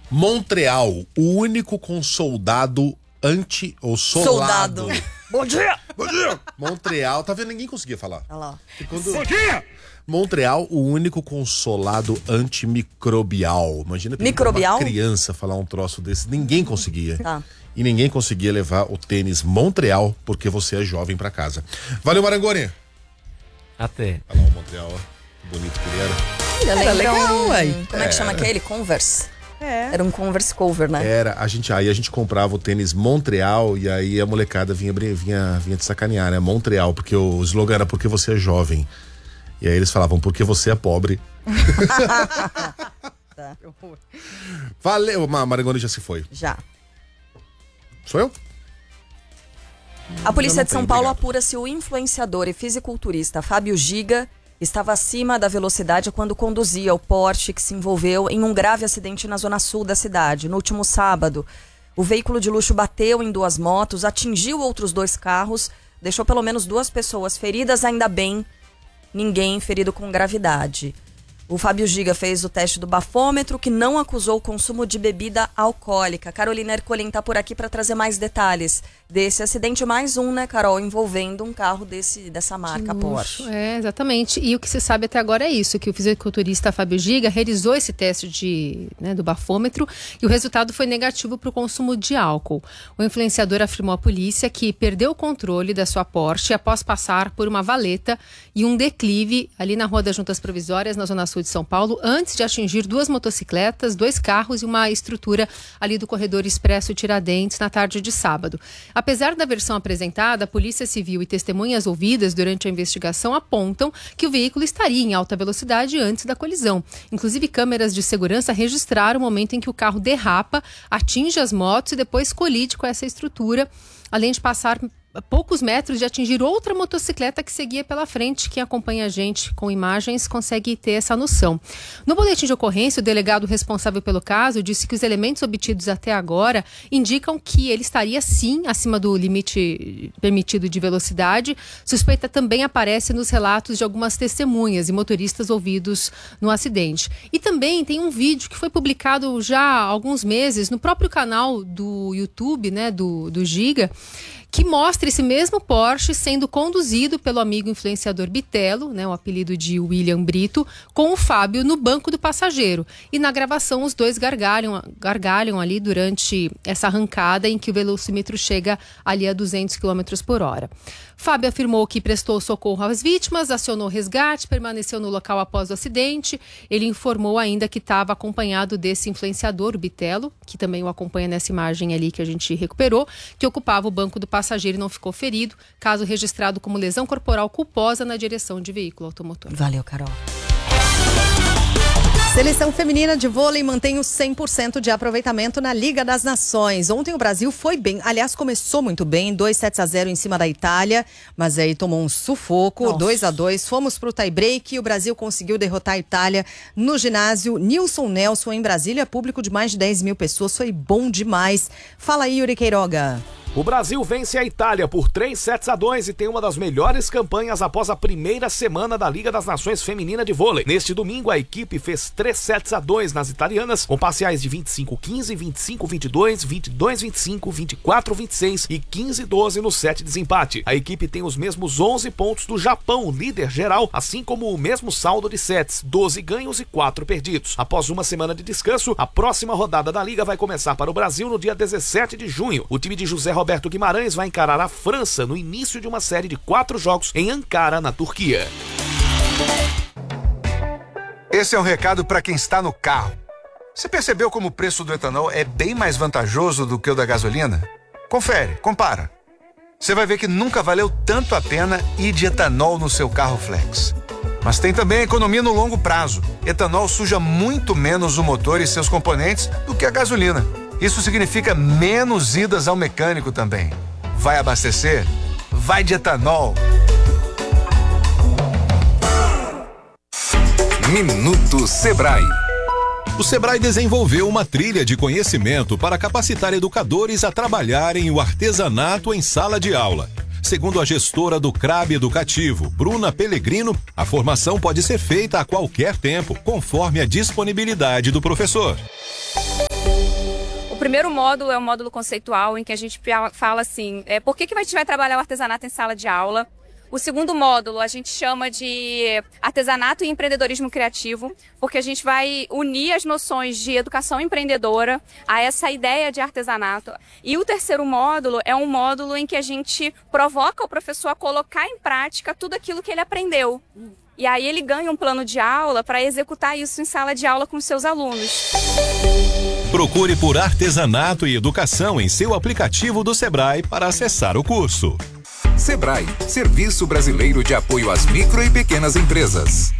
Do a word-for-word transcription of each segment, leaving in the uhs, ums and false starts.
Montreal, o único com soldado anti ou solado. Soldado. Bom dia! Bom dia! Montreal, tá vendo? Ninguém conseguia falar. Olha lá. Quando... Bom dia! Montreal, o único com solado antimicrobial. Imagina Microbial? uma criança falar um troço desse. Ninguém conseguia. Tá. E ninguém conseguia levar o tênis Montreal porque você é jovem pra casa. Valeu, Marangoni. Até. Olha lá o Montreal, ó. Que bonito que ele era. Olha, Era lembra legal, um- ué. Como é que chama aquele? Converse. É. Era um Converse cover, né? Era, a gente, aí a gente comprava o tênis Montreal e aí a molecada vinha, vinha, vinha te sacanear, né? Montreal, porque o slogan era porque você é jovem. E aí eles falavam, porque você é pobre. Tá. Valeu, Ma- Marangoni já se foi. Já. Sou eu? A polícia não de São tenho, Paulo obrigado. apura se o influenciador e fisiculturista Fábio Giga estava acima da velocidade quando conduzia o Porsche que se envolveu em um grave acidente na zona sul da cidade. No último sábado, o veículo de luxo bateu em duas motos, atingiu outros dois carros, deixou pelo menos duas pessoas feridas, ainda bem, ninguém ferido com gravidade. O Fábio Giga fez o teste do bafômetro, que não acusou o consumo de bebida alcoólica. Carolina Ercolim está por aqui para trazer mais detalhes desse acidente. Mais um, né, Carol, envolvendo um carro desse, dessa marca Porsche. É, exatamente. E o que se sabe até agora é isso, que o fisiculturista Fábio Giga realizou esse teste de, né, do bafômetro e o resultado foi negativo para o consumo de álcool. O influenciador afirmou à polícia que perdeu o controle da sua Porsche após passar por uma valeta e um declive ali na Rua das Juntas Provisórias, na Zona Sul de São Paulo, antes de atingir duas motocicletas, dois carros e uma estrutura ali do corredor Expresso Tiradentes na tarde de sábado. Apesar da versão apresentada, a Polícia Civil e testemunhas ouvidas durante a investigação apontam que o veículo estaria em alta velocidade antes da colisão. Inclusive, câmeras de segurança registraram o momento em que o carro derrapa, atinge as motos e depois colide com essa estrutura, além de passar a poucos metros de atingir outra motocicleta que seguia pela frente. Quem acompanha a gente com imagens consegue ter essa noção. No boletim de ocorrência, o delegado responsável pelo caso disse que os elementos obtidos até agora indicam que ele estaria sim acima do limite permitido de velocidade. Suspeita também aparece nos relatos de algumas testemunhas e motoristas ouvidos no acidente. E também tem um vídeo que foi publicado já há alguns meses no próprio canal do YouTube, né, do, do Giga, que mostra esse mesmo Porsche sendo conduzido pelo amigo influenciador Bitelo, né, o apelido de William Brito, com o Fábio no banco do passageiro. E na gravação os dois gargalham, gargalham ali durante essa arrancada em que o velocímetro chega ali a duzentos quilômetros por hora. Fábio afirmou que prestou socorro às vítimas, acionou resgate, permaneceu no local após o acidente. Ele informou ainda que estava acompanhado desse influenciador, o Bitelo, que também o acompanha nessa imagem ali que a gente recuperou, que ocupava o banco do passageiro e não ficou ferido, caso registrado como lesão corporal culposa na direção de veículo automotor. Valeu, Carol. Seleção feminina de vôlei mantém o cem por cento de aproveitamento na Liga das Nações. Ontem o Brasil foi bem, aliás, começou muito bem, dois sets a zero em cima da Itália, mas aí tomou um sufoco, dois a dois, fomos pro tie break e o Brasil conseguiu derrotar a Itália no ginásio Nilson Nelson em Brasília, público de mais de dez mil pessoas, foi bom demais. Fala aí, Yuri Queiroga. O Brasil vence a Itália por três sets a dois e tem uma das melhores campanhas após a primeira semana da Liga das Nações Feminina de Vôlei. Neste domingo, a equipe fez três sets a dois nas italianas, com parciais de vinte e cinco a quinze, vinte e cinco a vinte e dois, vinte e dois a vinte e cinco, vinte e quatro a vinte e seis e quinze a doze no set de desempate. A equipe tem os mesmos onze pontos do Japão, líder geral, assim como o mesmo saldo de sets, doze ganhos e quatro perdidos. Após uma semana de descanso, a próxima rodada da Liga vai começar para o Brasil no dia dezessete de junho. O time de José Roberto Guimarães vai encarar a França no início de uma série de quatro jogos em Ankara, na Turquia. Esse é um recado para quem está no carro. Você percebeu como o preço do etanol é bem mais vantajoso do que o da gasolina? Confere, compara. Você vai ver que nunca valeu tanto a pena ir de etanol no seu carro flex. Mas tem também a economia no longo prazo. Etanol suja muito menos o motor e seus componentes do que a gasolina. Isso significa menos idas ao mecânico também. Vai abastecer? Vai de etanol. Minuto Sebrae. O Sebrae desenvolveu uma trilha de conhecimento para capacitar educadores a trabalharem o artesanato em sala de aula. Segundo a gestora do C R A B Educativo, Bruna Pellegrino, a formação pode ser feita a qualquer tempo, conforme a disponibilidade do professor. primeiro módulo é um módulo conceitual, em que a gente fala assim, é, por que, que a gente vai trabalhar o artesanato em sala de aula? O segundo módulo a gente chama de artesanato e empreendedorismo criativo, porque a gente vai unir as noções de educação empreendedora a essa ideia de artesanato. E o terceiro módulo é um módulo em que a gente provoca o professor a colocar em prática tudo aquilo que ele aprendeu. E aí ele ganha um plano de aula para executar isso em sala de aula com seus alunos. Procure por Artesanato e Educação em seu aplicativo do Sebrae para acessar o curso. Sebrae, Serviço Brasileiro de Apoio às Micro e Pequenas Empresas.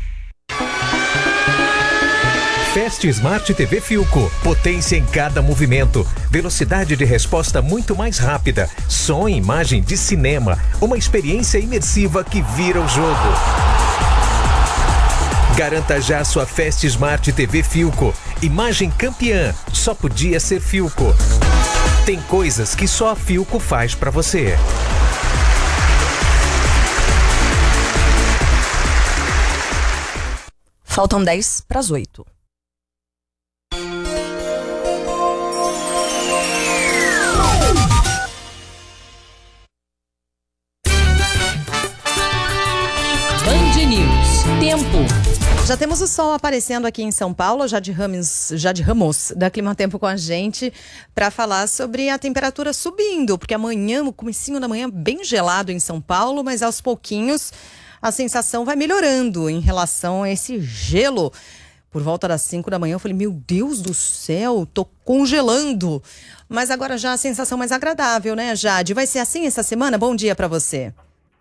Fast Smart T V Philco. Potência em cada movimento. Velocidade de resposta muito mais rápida. Som e imagem de cinema. Uma experiência imersiva que vira o jogo. Garanta já sua Fast Smart T V Philco. Imagem campeã. Só podia ser Philco. Tem coisas que só a Philco faz pra você. Faltam dez para as oito. Band News. Tempo. Já temos o sol aparecendo aqui em São Paulo, Jade Ramos, Jade Ramos da Climatempo com a gente para falar sobre a temperatura subindo, porque amanhã, o comecinho da manhã, bem gelado em São Paulo, mas aos pouquinhos a sensação vai melhorando em relação a esse gelo. Por volta das cinco da manhã eu falei, meu Deus do céu, tô congelando. Mas agora já a sensação mais agradável, né, Jade? Vai ser assim essa semana? Bom dia para você.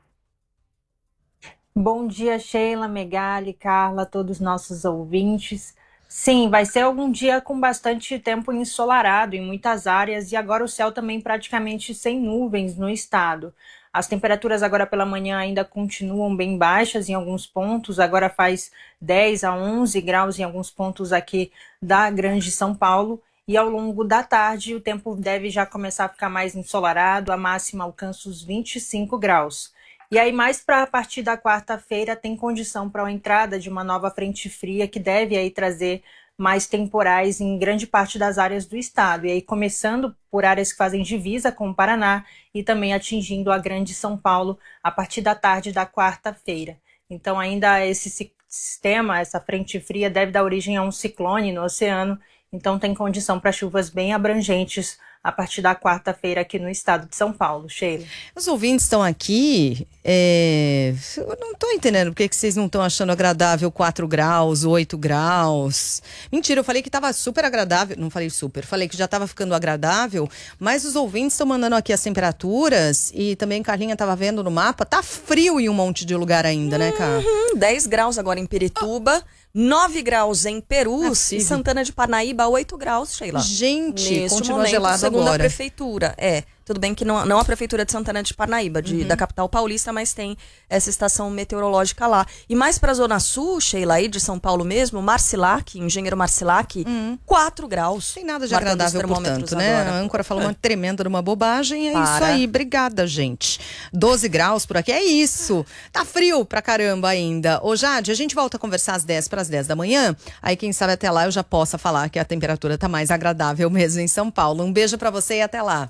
Bom dia, Sheila, Megali, Carla, todos os nossos ouvintes. Sim, vai ser algum dia com bastante tempo ensolarado em muitas áreas e agora o céu também praticamente sem nuvens no estado. As temperaturas agora pela manhã ainda continuam bem baixas em alguns pontos, agora faz dez a onze graus em alguns pontos aqui da Grande São Paulo. E ao longo da tarde o tempo deve já começar a ficar mais ensolarado, a máxima alcança os vinte e cinco graus. E aí mais para a partir da quarta-feira tem condição para a entrada de uma nova frente fria que deve aí trazer mais temporais em grande parte das áreas do estado. E aí começando por áreas que fazem divisa com o Paraná e também atingindo a Grande São Paulo a partir da tarde da quarta-feira. Então ainda esse sistema, essa frente fria deve dar origem a um ciclone no oceano, então tem condição para chuvas bem abrangentes a partir da quarta-feira aqui no estado de São Paulo. Sheila. Os ouvintes estão aqui, é... eu não estou entendendo porque que vocês não estão achando agradável quatro graus, oito graus. Mentira, eu falei que estava super agradável, não falei super, falei que já estava ficando agradável, mas os ouvintes estão mandando aqui as temperaturas e também Carlinha estava vendo no mapa, tá frio em um monte de lugar ainda, né, Carla? Uhum, dez graus agora em Pirituba. Oh. nove graus em Perus e Santana de Parnaíba, oito graus, Sheila. Gente, Neste continua momento, gelado segundo agora. a prefeitura. É, tudo bem que não, não a prefeitura de Santana de Parnaíba, de, uhum. da capital paulista, mas tem essa estação meteorológica lá. E mais pra Zona Sul, Sheila, aí de São Paulo mesmo, Marcilac, engenheiro Marcilac, uhum. quatro graus. Tem nada de agradável, portanto, né? Agora. A âncora falou uma tremenda de uma bobagem, é Para. isso aí, obrigada, gente. doze graus por aqui, é isso. Tá frio pra caramba ainda. Ô, Jade, a gente volta a conversar às dez para as dez da manhã. Aí, quem sabe até lá eu já possa falar que a temperatura tá mais agradável mesmo em São Paulo. Um beijo pra você e até lá.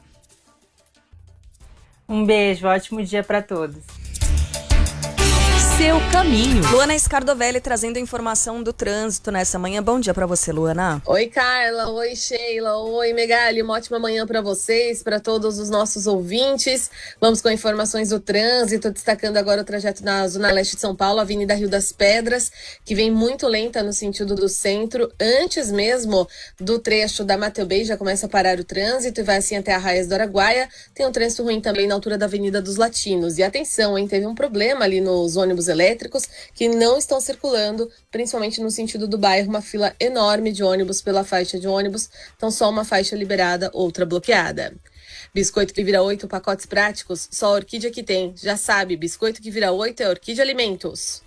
Um beijo, ótimo dia pra todos. Seu caminho. Luana Scardovelli trazendo a informação do trânsito nessa manhã. Bom dia pra você, Luana. Oi, Carla. Oi, Sheila. Oi, Megali. Uma ótima manhã pra vocês, pra todos os nossos ouvintes. Vamos com informações do trânsito, destacando agora o trajeto na Zona Leste de São Paulo, Avenida Rio das Pedras, que vem muito lenta no sentido do centro. Antes mesmo do trecho da Mateu Bey, já começa a parar o trânsito e vai assim até Arraias do Araguaia. Tem um trânsito ruim também na altura da Avenida dos Latinos. E atenção, hein? Teve um problema ali nos ônibus elétricos que não estão circulando, principalmente no sentido do bairro, uma fila enorme de ônibus pela faixa de ônibus, então só uma faixa liberada, outra bloqueada. Biscoito que vira oito, pacotes práticos, só a Orquídea que tem, já sabe, biscoito que vira oito é Orquídea Alimentos.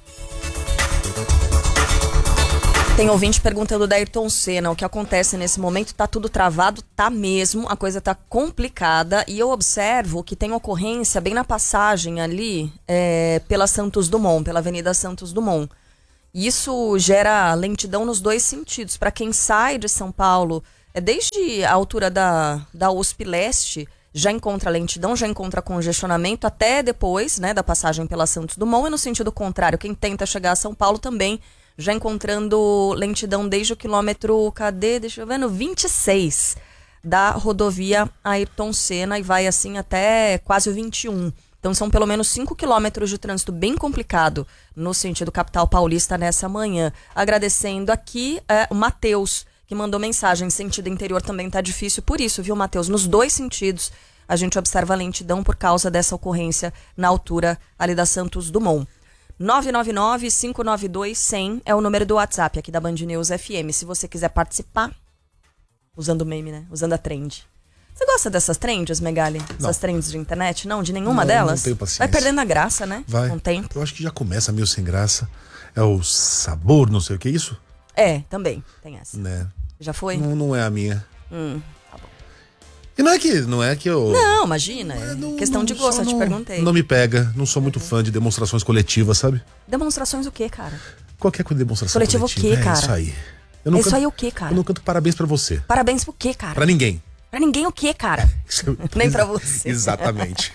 Tem ouvinte perguntando da Ayrton Senna, o que acontece nesse momento, tá tudo travado, tá mesmo, a coisa tá complicada e eu observo que tem ocorrência bem na passagem ali é, pela Santos Dumont, pela Avenida Santos Dumont. Isso gera lentidão nos dois sentidos, para quem sai de São Paulo É desde a altura da, da U S P Leste, já encontra lentidão, já encontra congestionamento, até depois, né, da passagem pela Santos Dumont, e no sentido contrário, quem tenta chegar a São Paulo também já encontrando lentidão desde o quilômetro, cadê, deixa eu ver, no vinte e seis da rodovia Ayrton Senna, e vai assim até quase o vinte e um. Então são pelo menos cinco quilômetros de trânsito bem complicado no sentido capital paulista nessa manhã. Agradecendo aqui é, o Matheus, que mandou mensagem, sentido interior também tá difícil, por isso, viu, Matheus? Nos dois sentidos, a gente observa lentidão por causa dessa ocorrência na altura ali da Santos Dumont. nove nove nove, cinco nove dois, cem é o número do WhatsApp aqui da Band News F M. Se você quiser participar, usando o meme, né? Usando a trend. Você gosta dessas trends, Megali? Não. Essas trends de internet? Não? De nenhuma Não, delas? não tenho paciência. Vai perdendo a graça, né? Vai. Com o tempo. Eu acho que já começa meio sem graça. É o sabor, não sei o que é isso? É, também tem essa. Né? Já foi? Não, não é a minha. Hum, tá bom. E não é que, não é que eu... Não, imagina. É não, questão não, de gosto, eu te não, perguntei. Não me pega. Não sou muito Uhum. fã de demonstrações coletivas, sabe? Demonstrações o quê, cara? Qualquer coisa de demonstração Coletivo coletiva. o quê, é cara? isso aí. Eu não É isso canto, aí o quê, cara? Eu não canto parabéns pra você. Parabéns pro quê, cara? Pra ninguém. Pra ninguém o quê, cara? Nem pra você. Exatamente.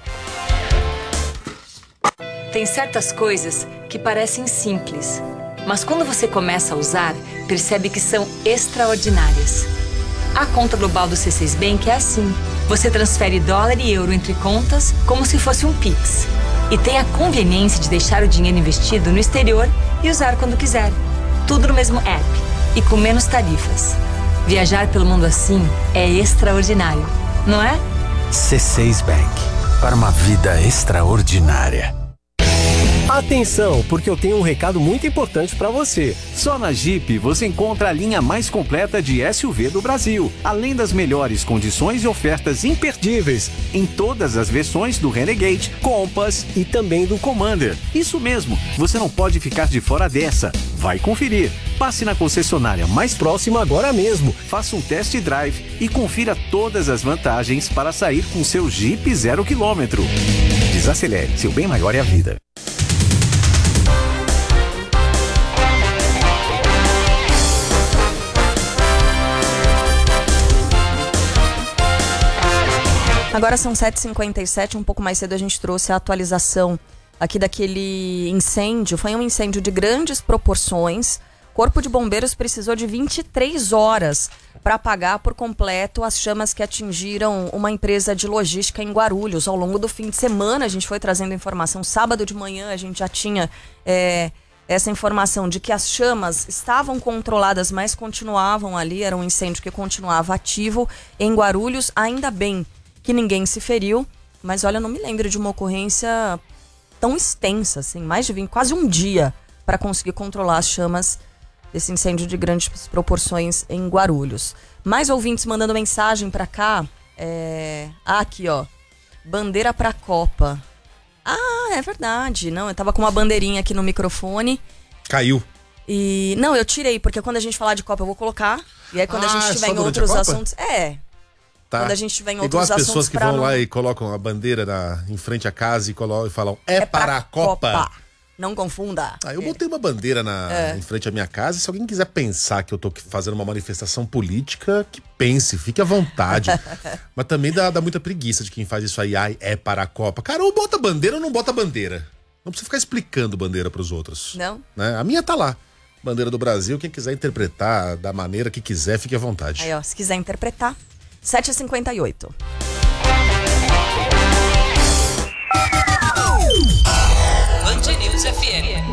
Tem certas coisas que parecem simples, mas quando você começa a usar, percebe que são extraordinárias. A conta global do C seis Bank é assim. Você transfere dólar e euro entre contas como se fosse um Pix. E tem a conveniência de deixar o dinheiro investido no exterior e usar quando quiser. Tudo no mesmo app e com menos tarifas. Viajar pelo mundo assim é extraordinário, não é? C seis Bank, para uma vida extraordinária. Atenção, porque eu tenho um recado muito importante para você. Só na Jeep você encontra a linha mais completa de S U V do Brasil, além das melhores condições e ofertas imperdíveis em todas as versões do Renegade, Compass e também do Commander. Isso mesmo, você não pode ficar de fora dessa. Vai conferir. Passe na concessionária mais próxima agora mesmo. Faça um test drive e confira todas as vantagens para sair com seu Jeep zero quilômetro. Desacelere, seu bem maior é a vida. Agora são sete e cinquenta e sete, um pouco mais cedo a gente trouxe a atualização aqui daquele incêndio. Foi um incêndio de grandes proporções. Corpo de Bombeiros precisou de vinte e três horas para apagar por completo as chamas que atingiram uma empresa de logística em Guarulhos. Ao longo do fim de semana a gente foi trazendo informação. Sábado de manhã a gente já tinha é, essa informação de que as chamas estavam controladas, mas continuavam ali. Era um incêndio que continuava ativo em Guarulhos. Ainda bem que ninguém se feriu, mas olha, eu não me lembro de uma ocorrência tão extensa, assim, mais de vinte, quase um dia para conseguir controlar as chamas desse incêndio de grandes proporções em Guarulhos. Mais ouvintes mandando mensagem para cá. É... Ah, aqui, ó. Bandeira pra Copa. Ah, é verdade. Não, eu tava com uma bandeirinha aqui no microfone. Caiu. E não, eu tirei, porque quando a gente falar de Copa eu vou colocar. E aí quando Ah, a gente é tiver só em durante outros a Copa? assuntos... É... Tá. Quando a gente tiver em Igual outros as pessoas assuntos que pra vão não... lá e colocam a bandeira na, em frente à casa e, colocam, e falam, é, é para a Copa. Copa. Não confunda. Ah, eu botei uma bandeira na, É. em frente à minha casa, e se alguém quiser pensar que eu tô fazendo uma manifestação política, que pense, fique à vontade. Mas também dá, dá muita preguiça de quem faz isso aí, ai, é para a Copa. Cara, ou bota bandeira ou não bota bandeira. Não precisa ficar explicando bandeira pros outros. Não? Né? A minha tá lá. Bandeira do Brasil, quem quiser interpretar da maneira que quiser, fique à vontade. Aí, ó, se quiser interpretar. sete e cinquenta e oito. Band News F M.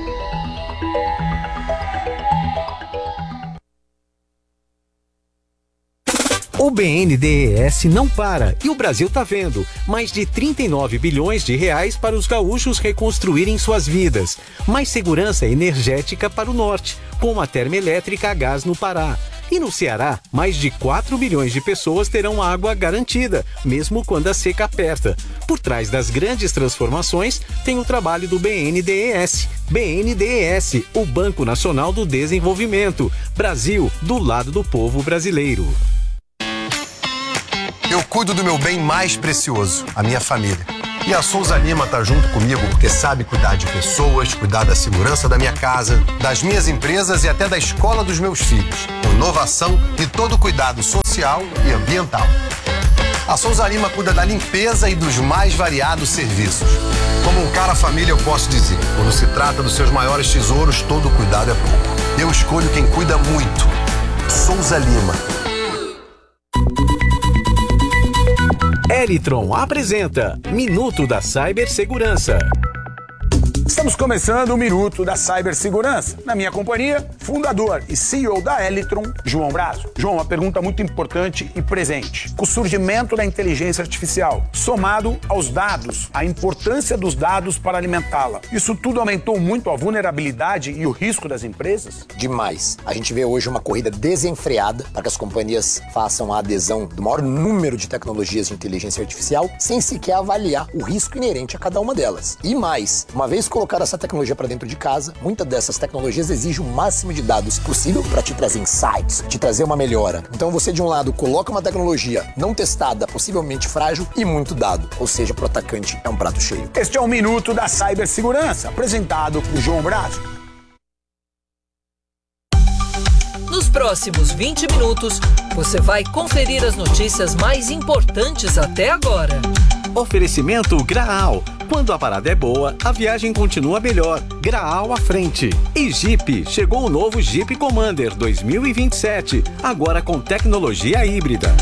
O B N D E S não para e o Brasil tá vendo. Mais de trinta e nove bilhões de reais para os gaúchos reconstruírem suas vidas. Mais segurança energética para o norte, como a termoelétrica a gás no Pará. E no Ceará, mais de quatro milhões de pessoas terão água garantida, mesmo quando a seca aperta. Por trás das grandes transformações, tem o trabalho do B N D E S. B N D E S, o Banco Nacional do Desenvolvimento. Brasil, do lado do povo brasileiro. Eu cuido do meu bem mais precioso, a minha família. E a Souza Lima tá junto comigo porque sabe cuidar de pessoas, cuidar da segurança da minha casa, das minhas empresas e até da escola dos meus filhos. Por inovação e todo o cuidado social e ambiental. A Souza Lima cuida da limpeza e dos mais variados serviços. Como um cara família, eu posso dizer, quando se trata dos seus maiores tesouros, todo cuidado é pouco. Eu escolho quem cuida muito. Souza Lima. Elitron apresenta Minuto da Cibersegurança. Estamos começando o Minuto da Cibersegurança. Na minha companhia, fundador e C E O da Elitron, João Brazo. João, uma pergunta muito importante e presente. Com o surgimento da inteligência artificial, somado aos dados, a importância dos dados para alimentá-la, isso tudo aumentou muito a vulnerabilidade e o risco das empresas? Demais. A gente vê hoje uma corrida desenfreada para que as companhias façam a adesão do maior número de tecnologias de inteligência artificial, sem sequer avaliar o risco inerente a cada uma delas. E mais, uma vez colocar essa tecnologia para dentro de casa, muitas dessas tecnologias exigem o máximo de dados possível para te trazer insights, te trazer uma melhora. Então você, de um lado, coloca uma tecnologia não testada, possivelmente frágil e muito dado. Ou seja, para o atacante é um prato cheio. Este é o Minuto da Cibersegurança, apresentado por João Brazo. Nos próximos vinte minutos, você vai conferir as notícias mais importantes até agora. Oferecimento Graal. Quando a parada é boa, a viagem continua melhor. Graal à frente. E Jeep. Chegou o novo Jeep Commander dois mil e vinte e sete. Agora com tecnologia híbrida.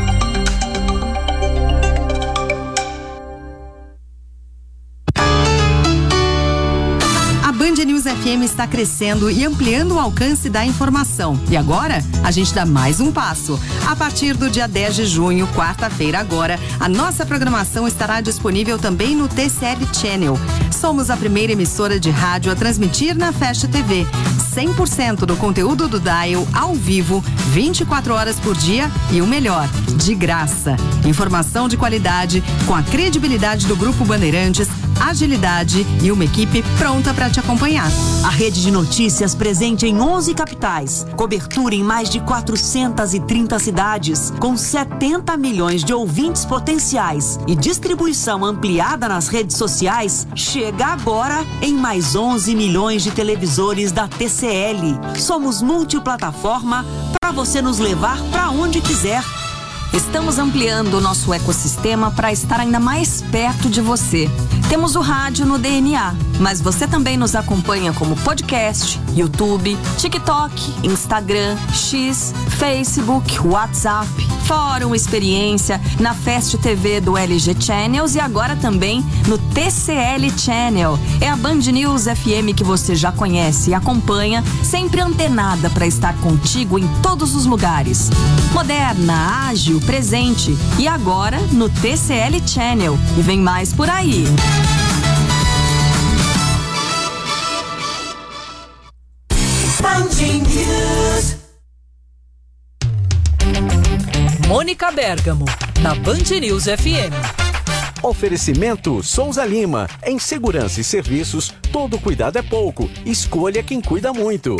Band News F M está crescendo e ampliando o alcance da informação. E agora, a gente dá mais um passo. A partir do dia dez de junho, quarta-feira agora, a nossa programação estará disponível também no T C L Channel. Somos a primeira emissora de rádio a transmitir na Fast T V. cem por cento do conteúdo do Dial ao vivo, vinte e quatro horas por dia e o melhor, de graça. Informação de qualidade, com a credibilidade do Grupo Bandeirantes, agilidade e uma equipe pronta para te acompanhar. A rede de notícias presente em onze capitais, cobertura em mais de quatrocentas e trinta cidades, com setenta milhões de ouvintes potenciais e distribuição ampliada nas redes sociais, chega agora em mais onze milhões de televisores da T C L. Somos multiplataforma para você nos levar para onde quiser. Estamos ampliando o nosso ecossistema para estar ainda mais perto de você. Temos o rádio no D N A, mas você também nos acompanha como podcast, YouTube, TikTok, Instagram, X, Facebook, WhatsApp, Fórum Experiência, na Fast T V do L G Channels e agora também no T C L Channel. É a Band News F M que você já conhece e acompanha, sempre antenada para estar contigo em todos os lugares. Moderna, ágil, presente e agora no T C L Channel. E vem mais por aí. Mônica Bergamo, na Band News F M. Oferecimento Souza Lima. Em segurança e serviços, todo cuidado é pouco. Escolha quem cuida muito.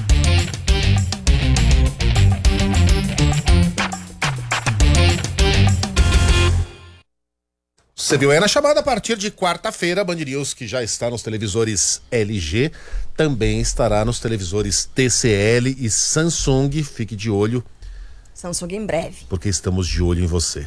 Você viu aí na chamada, a partir de quarta-feira, Band News, que já está nos televisores L G, também estará nos televisores T C L e Samsung. Fique de olho. Samsung em breve. Porque estamos de olho em você.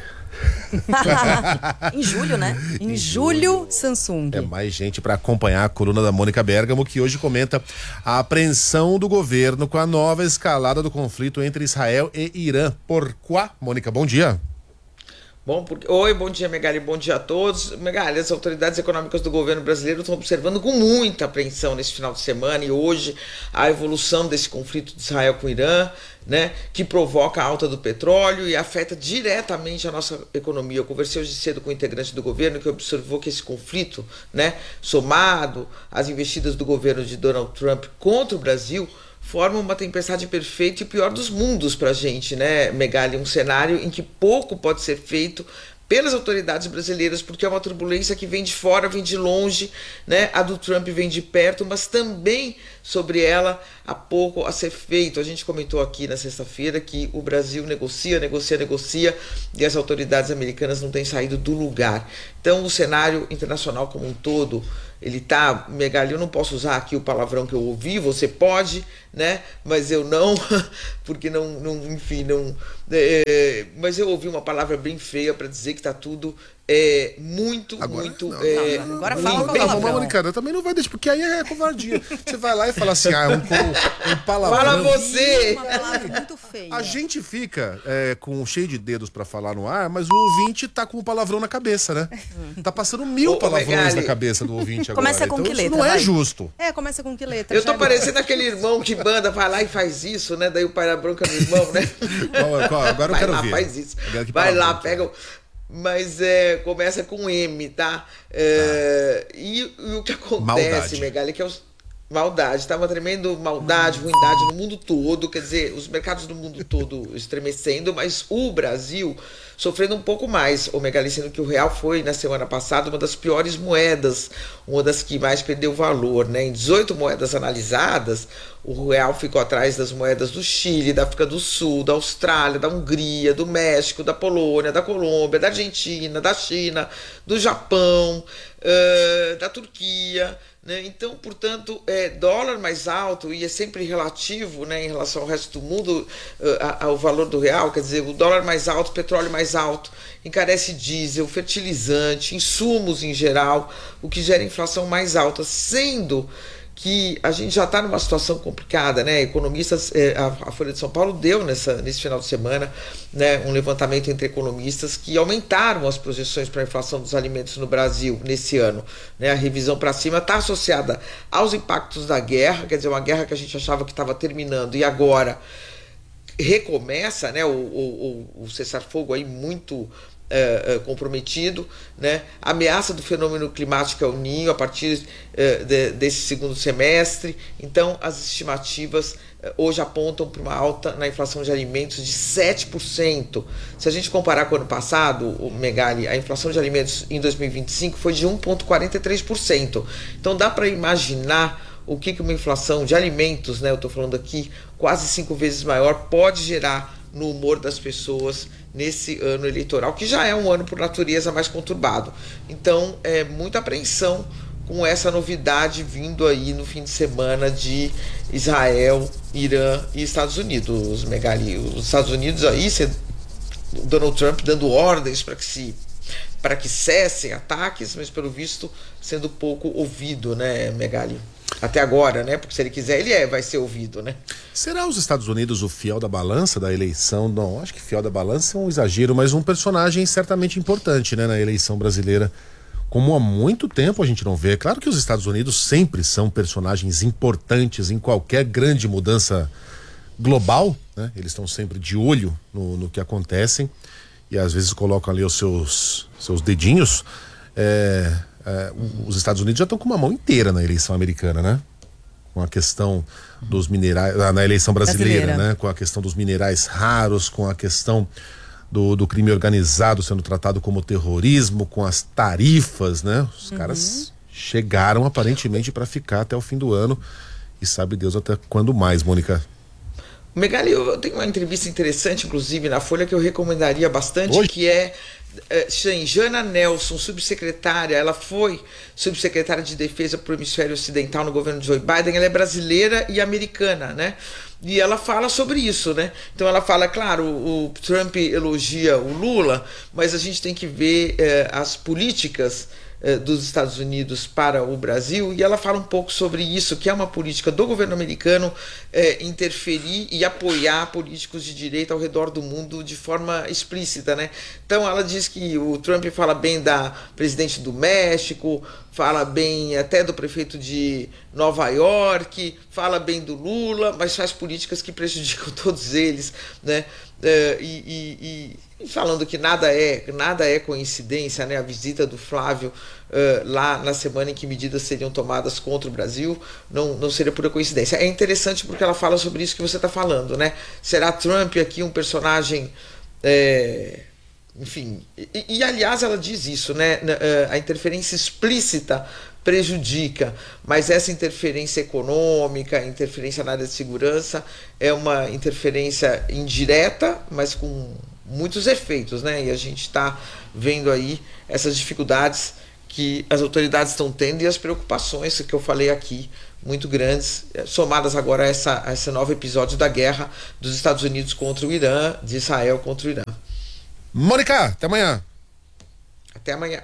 Em julho, né? Em, em julho, julho, Samsung. É mais gente para acompanhar a coluna da Mônica Bergamo, que hoje comenta a apreensão do governo com a nova escalada do conflito entre Israel e Irã. Por quá, Mônica, bom dia. Bom, porque... Oi, bom dia, Megali, bom dia a todos. Megali, as autoridades econômicas do governo brasileiro estão observando com muita apreensão nesse final de semana e hoje a evolução desse conflito de Israel com o Irã, né, que provoca a alta do petróleo e afeta diretamente a nossa economia. Eu conversei hoje cedo com o integrante do governo que observou que esse conflito, né, somado às investidas do governo de Donald Trump contra o Brasil, forma uma tempestade perfeita e pior dos mundos para a gente, né, Megali? Um cenário em que pouco pode ser feito pelas autoridades brasileiras, porque é uma turbulência que vem de fora, vem de longe, né? A do Trump vem de perto, mas também sobre ela há pouco a ser feito. A gente comentou aqui na sexta-feira que o Brasil negocia, negocia, negocia e as autoridades americanas não têm saído do lugar. Então o cenário internacional como um todo ele tá, Megali, eu não posso usar aqui o palavrão que eu ouvi, você pode, né? Mas eu não, porque não, não enfim, não. É, mas eu ouvi uma palavra bem feia para dizer que tá tudo é, muito, agora, muito. Não, é, não, agora fala não, o palavrão. Não, Mônica, eu também não vai deixar, porque aí é covardia. Você vai lá e fala assim, ah, é um, um palavrão. Fala você! Uma palavra muito feia. A gente fica é, com cheio de dedos pra falar no ar, mas o ouvinte tá com o palavrão na cabeça, né? Tá passando mil Ô, palavrões Megali. na cabeça do ouvinte agora. Começa com então, que isso letra, não é vai? justo. É, começa com que letra? Eu tô Thiago? parecendo aquele irmão que manda, vai lá e faz isso, né? Daí o pai da bronca no irmão, né? Qual- qual- agora eu vai quero lá, ver. faz isso. Agora que Vai lá, palavrão. pega o... Mas é, começa com M, tá? É, e, e o que acontece, Maldade. Megali, que é os... Maldade, tá uma tremendo maldade, ruindade no mundo todo, quer dizer, os mercados do mundo todo estremecendo, mas o Brasil sofrendo um pouco mais, o Megali, sendo que o real foi, na semana passada, uma das piores moedas, uma das que mais perdeu valor, né? Em dezoito moedas analisadas, o real ficou atrás das moedas do Chile, da África do Sul, da Austrália, da Hungria, do México, da Polônia, da Colômbia, da Argentina, da China, do Japão, uh, da Turquia, né? Então, portanto, é, dólar mais alto, e é sempre relativo, né, em relação ao resto do mundo, uh, ao valor do real, quer dizer, o dólar mais alto, o petróleo mais alto, encarece diesel, fertilizante, insumos em geral, o que gera inflação mais alta, sendo que a gente já está numa situação complicada, né? Economistas, a Folha de São Paulo deu nessa, nesse final de semana, né, um levantamento entre economistas que aumentaram as projeções para a inflação dos alimentos no Brasil nesse ano, né? A revisão para cima está associada aos impactos da guerra, quer dizer, uma guerra que a gente achava que estava terminando e agora recomeça, né? O, o, o cessar-fogo aí muito É, é, comprometido, né? A ameaça do fenômeno climático El Niño a partir é, de, desse segundo semestre. Então, as estimativas é, hoje apontam para uma alta na inflação de alimentos de sete por cento. Se a gente comparar com o ano passado, o Megali, a inflação de alimentos em dois mil e vinte e cinco foi de um vírgula quarenta e três por cento. Então, dá para imaginar o que, que uma inflação de alimentos, né, eu estou falando aqui, quase cinco vezes maior, pode gerar no humor das pessoas nesse ano eleitoral, que já é um ano por natureza mais conturbado. Então, é muita apreensão com essa novidade vindo aí no fim de semana de Israel, Irã e Estados Unidos, Megali. Os Estados Unidos aí, Donald Trump dando ordens para que se para que cessem ataques, mas pelo visto sendo pouco ouvido, né, Megali? Até agora, né? Porque se ele quiser, ele é, vai ser ouvido, né? Será os Estados Unidos o fiel da balança da eleição? Não, acho que fiel da balança é um exagero, mas um personagem certamente importante, né, na eleição brasileira. Como há muito tempo a gente não vê. Claro que os Estados Unidos sempre são personagens importantes em qualquer grande mudança global, né? Eles estão sempre de olho no, no que acontece e às vezes colocam ali os seus, seus dedinhos. É... É, os Estados Unidos já estão com uma mão inteira na eleição americana, né? Com a questão dos minerais, na eleição brasileira, brasileira. né? Com a questão dos minerais raros, com a questão do, do crime organizado sendo tratado como terrorismo, com as tarifas, né? Os uhum. caras chegaram aparentemente para ficar até o fim do ano e sabe Deus até quando mais, Mônica. Megali, eu tenho uma entrevista interessante, inclusive, na Folha, que eu recomendaria bastante, Oi? que é Jana Nelson, subsecretária, ela foi subsecretária de defesa para o hemisfério ocidental no governo de Joe Biden, ela é brasileira e americana, né? E ela fala sobre isso, né? Então ela fala, claro, o Trump elogia o Lula, mas a gente tem que ver eh, as políticas eh, dos Estados Unidos para o Brasil, e ela fala um pouco sobre isso, que é uma política do governo americano eh, interferir e apoiar políticos de direita ao redor do mundo de forma explícita, né? Então ela diz que o Trump fala bem da presidente do México, fala bem até do prefeito de Nova York, fala bem do Lula, mas faz políticas que prejudicam todos eles, né? Uh, e, e, e falando que nada é, nada é coincidência, né? A visita do Flávio uh, lá na semana em que medidas seriam tomadas contra o Brasil não, não seria pura coincidência. É interessante porque ela fala sobre isso que você está falando, né? Será Trump aqui um personagem... É... Enfim, e, e aliás ela diz isso, né? A interferência explícita prejudica, mas essa interferência econômica, interferência na área de segurança é uma interferência indireta, mas com muitos efeitos, né? E a gente está vendo aí essas dificuldades que as autoridades estão tendo e as preocupações que eu falei aqui, muito grandes, somadas agora a, essa, a esse novo episódio da guerra dos Estados Unidos contra o Irã, de Israel contra o Irã. Mônica, até amanhã. Até amanhã.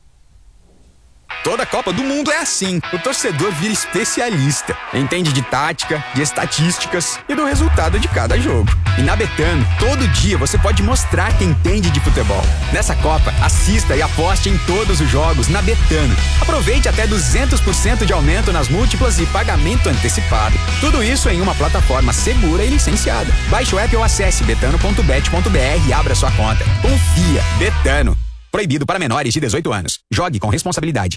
Toda Copa do Mundo é assim. O torcedor vira especialista. Entende de tática, de estatísticas e do resultado de cada jogo. E na Betano, todo dia você pode mostrar que entende de futebol. Nessa Copa, assista e aposte em todos os jogos na Betano. Aproveite até duzentos por cento de aumento nas múltiplas e pagamento antecipado. Tudo isso em uma plataforma segura e licenciada. Baixe o app ou acesse betano ponto bet ponto b r e abra sua conta. Confia. Betano. Proibido para menores de dezoito anos. Jogue com responsabilidade.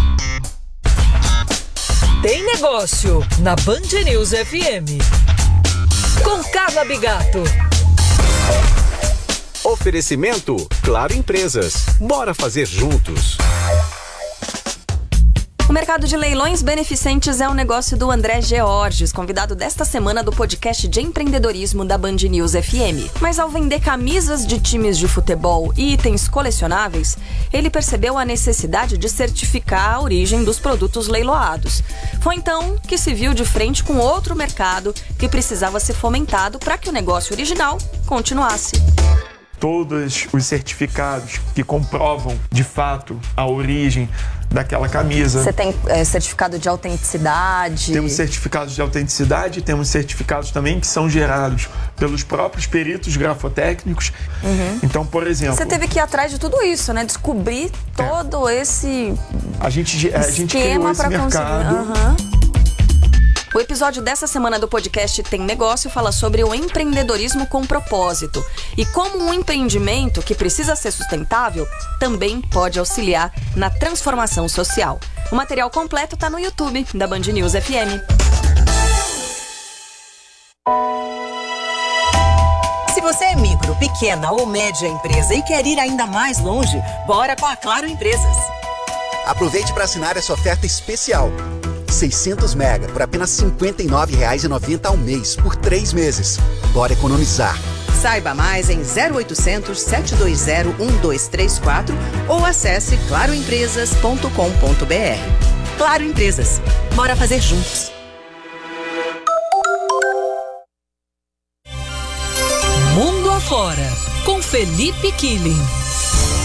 Tem negócio na Band News F M. Com Carla Bigato. Oferecimento Claro Empresas. Bora fazer juntos. O mercado de leilões beneficentes é um negócio do André Georges, convidado desta semana do podcast de empreendedorismo da Band News F M. Mas ao vender camisas de times de futebol e itens colecionáveis, ele percebeu a necessidade de certificar a origem dos produtos leiloados. Foi então que se viu de frente com outro mercado que precisava ser fomentado para que o negócio original continuasse. Todos os certificados que comprovam, de fato, a origem daquela camisa. Você tem é, certificado de autenticidade? Temos certificados de autenticidade, temos certificados também que são gerados pelos próprios peritos grafotécnicos. Uhum. Então, por exemplo... Você teve que ir atrás de tudo isso, né? Descobrir todo é. esse a gente, a gente criou esse mercado. Uhum. O episódio dessa semana do podcast Tem Negócio fala sobre o empreendedorismo com propósito e como um empreendimento que precisa ser sustentável também pode auxiliar na transformação social. O material completo está no YouTube da Band News F M. Se você é micro, pequena ou média empresa e quer ir ainda mais longe, bora com a Claro Empresas. Aproveite para assinar essa oferta especial. seiscentos mega por apenas cinquenta e nove reais e noventa centavos ao mês por três meses. Bora economizar. Saiba mais em zero oitocentos, sete dois zero, um dois três quatro ou acesse claro empresas ponto com ponto b r. Claro Empresas. Bora fazer juntos. Mundo Afora, com Felipe Killing.